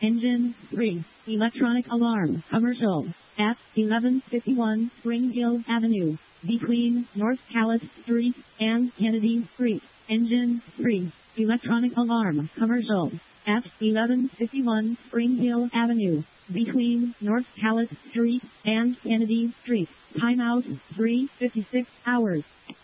Engine 3. Electronic alarm. Commercial. At 1151 Spring Hill Avenue. Between North Calais Street and Kennedy Street. Engine 3. Electronic alarm. Commercial. At 1151 Spring Hill Avenue. Between North Calais Street and Kennedy Street. Timeout 3:56 hours.